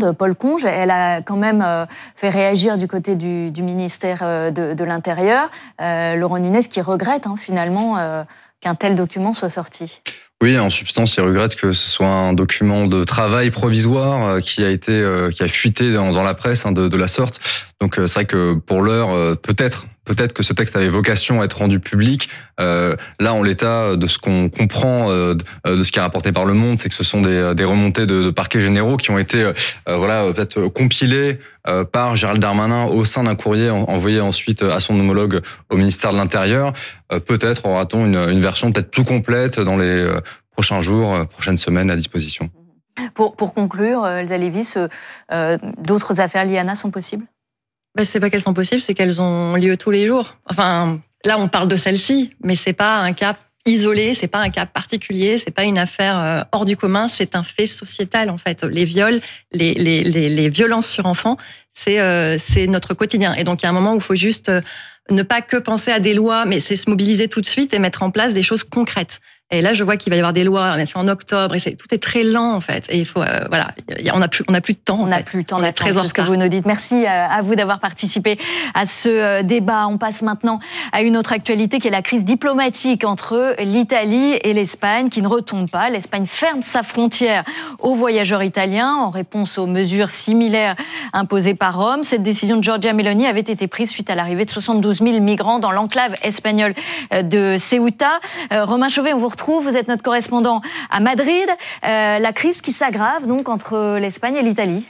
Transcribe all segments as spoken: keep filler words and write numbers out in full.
Hollande, Paul Conge, elle a quand même euh, fait réagir du côté du, du ministère euh, de, de l'Intérieur. Euh, Laurent Nunez qui regrette hein, finalement euh, qu'un tel document soit sorti. Oui, en substance, il regrette que ce soit un document de travail provisoire euh, qui a été, euh, qui a fuité dans, dans la presse hein, de, de la sorte. Donc euh, c'est vrai que pour l'heure, euh, peut-être, peut-être que ce texte avait vocation à être rendu public. Euh, là, en l'état de ce qu'on comprend, euh, de, de ce qui est rapporté par Le Monde, c'est que ce sont des, des remontées de, de parquets généraux qui ont été, euh, voilà, peut-être compilées euh, par Gérald Darmanin au sein d'un courrier envoyé ensuite à son homologue au ministère de l'Intérieur. Euh, peut-être aura-t-on une, une version peut-être plus complète dans les euh, prochains jours, euh, prochaines semaines à disposition. Pour, pour conclure, Elsa Lévis, euh, d'autres affaires liées à Anna sont possibles ? Ben, c'est pas qu'elles sont possibles, c'est qu'elles ont lieu tous les jours. Enfin, là, on parle de celle-ci, mais c'est pas un cas isolé, c'est pas un cas particulier, c'est pas une affaire hors du commun, c'est un fait sociétal, en fait. Les viols, les, les, les, les violences sur enfants, c'est, euh, c'est notre quotidien. Et donc, il y a un moment où il faut juste ne pas que penser à des lois, mais c'est se mobiliser tout de suite et mettre en place des choses concrètes. Et là, je vois qu'il va y avoir des lois, mais c'est en octobre, et c'est, tout est très lent, en fait. Et il faut, euh, voilà, y a, on n'a plus, on a plus de temps. On n'a plus le temps d'être très en retard. C'est ce que vous nous dites. Merci à vous d'avoir participé à ce débat. On passe maintenant à une autre actualité qui est la crise diplomatique entre l'Italie et l'Espagne, qui ne retombe pas. L'Espagne ferme sa frontière aux voyageurs italiens en réponse aux mesures similaires imposées par Rome. Cette décision de Giorgia Meloni avait été prise suite à l'arrivée de soixante-douze mille migrants dans l'enclave espagnole de Ceuta. Euh, Romain Chauvet, on vous retrouve. Vous êtes notre correspondant à Madrid. Euh, la crise qui s'aggrave donc entre l'Espagne et l'Italie.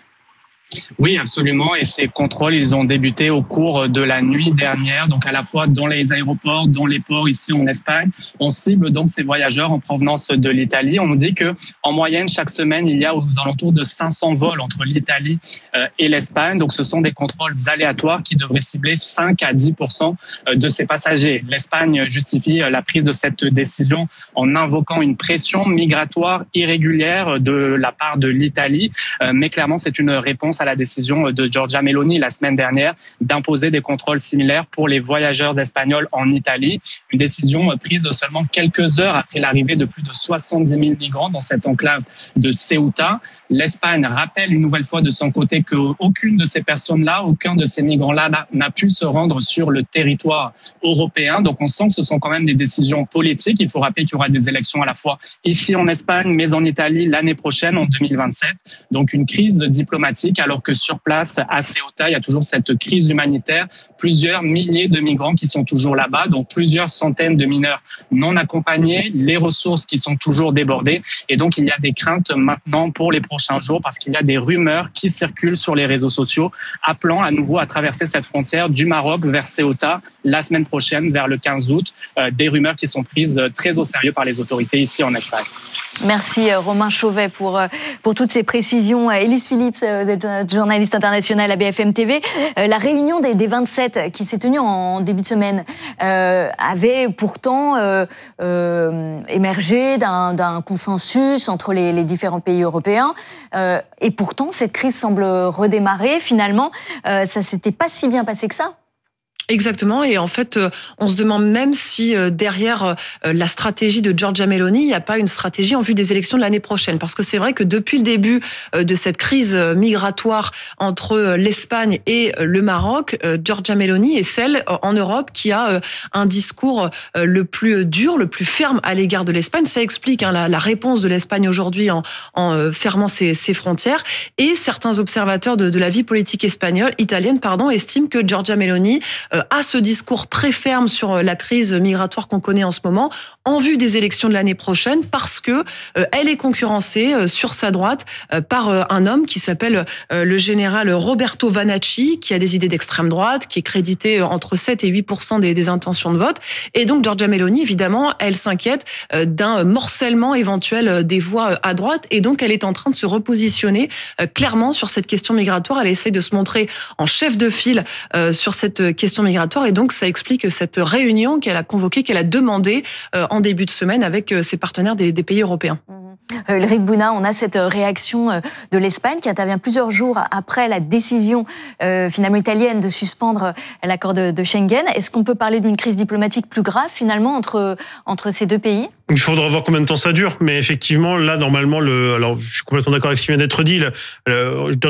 Oui, absolument. Et ces contrôles, ils ont débuté au cours de la nuit dernière, donc à la fois dans les aéroports, dans les ports ici en Espagne. On cible donc ces voyageurs en provenance de l'Italie. On nous dit que en moyenne, chaque semaine, il y a aux alentours de cinq cents vols entre l'Italie et l'Espagne. Donc, ce sont des contrôles aléatoires qui devraient cibler cinq à dix pour cent de ces passagers. L'Espagne justifie la prise de cette décision en invoquant une pression migratoire irrégulière de la part de l'Italie. Mais clairement, c'est une réponse à la décision de Giorgia Meloni la semaine dernière d'imposer des contrôles similaires pour les voyageurs espagnols en Italie. Une décision prise seulement quelques heures après l'arrivée de plus de soixante-dix mille migrants dans cette enclave de Ceuta. L'Espagne rappelle une nouvelle fois de son côté qu'aucune de ces personnes-là, aucun de ces migrants-là n'a pu se rendre sur le territoire européen. Donc on sent que ce sont quand même des décisions politiques. Il faut rappeler qu'il y aura des élections à la fois ici en Espagne, mais en Italie l'année prochaine, en deux mille vingt-sept. Donc une crise diplomatique, alors que sur place, à Ceuta, il y a toujours cette crise humanitaire. Plusieurs milliers de migrants qui sont toujours là-bas, donc plusieurs centaines de mineurs non accompagnés, les ressources qui sont toujours débordées. Et donc, il y a des craintes maintenant pour les prochains jours parce qu'il y a des rumeurs qui circulent sur les réseaux sociaux appelant à nouveau à traverser cette frontière du Maroc vers Ceuta la semaine prochaine, vers le quinze août. Euh, des rumeurs qui sont prises très au sérieux par les autorités ici en Espagne. Merci Romain Chauvet pour, pour toutes ces précisions. Élise Phillips, vous êtes journaliste internationale à B F M T V. La réunion des, des vingt-sept qui s'est tenue en début de semaine euh, avait pourtant euh, euh, émergé d'un, d'un consensus entre les, les différents pays européens. Euh, et pourtant, cette crise semble redémarrer. Finalement, euh, ça ne s'était pas si bien passé que ça. Exactement, et en fait, on se demande même si derrière la stratégie de Giorgia Meloni, il n'y a pas une stratégie en vue des élections de l'année prochaine. Parce que c'est vrai que depuis le début de cette crise migratoire entre l'Espagne et le Maroc, Giorgia Meloni est celle en Europe qui a un discours le plus dur, le plus ferme à l'égard de l'Espagne. Ça explique hein, la, la réponse de l'Espagne aujourd'hui en, en fermant ses, ses frontières. Et certains observateurs de, de la vie politique espagnole, italienne, pardon, estiment que Giorgia Meloni a ce discours très ferme sur la crise migratoire qu'on connaît en ce moment en vue des élections de l'année prochaine parce que euh, elle est concurrencée euh, sur sa droite euh, par euh, un homme qui s'appelle euh, le général Roberto Vanacci, qui a des idées d'extrême droite, qui est crédité euh, entre sept et huit pour cent des, des intentions de vote. Et donc Giorgia Meloni, évidemment, elle s'inquiète euh, d'un morcellement éventuel des voix à droite et donc elle est en train de se repositionner euh, clairement sur cette question migratoire. Elle essaie de se montrer en chef de file euh, sur cette question migratoire et donc ça explique cette réunion qu'elle a convoquée, qu'elle a demandée euh, en début de semaine avec ses partenaires des, des pays européens. Euh, Ulrich Bouna, on a cette réaction de l'Espagne qui intervient plusieurs jours après la décision euh, finalement italienne de suspendre l'accord de, de Schengen. Est-ce qu'on peut parler d'une crise diplomatique plus grave finalement entre, entre ces deux pays ? Il faudra voir combien de temps ça dure, mais effectivement, là, normalement, le, alors, je suis complètement d'accord avec ce qui vient d'être dit. Le, le,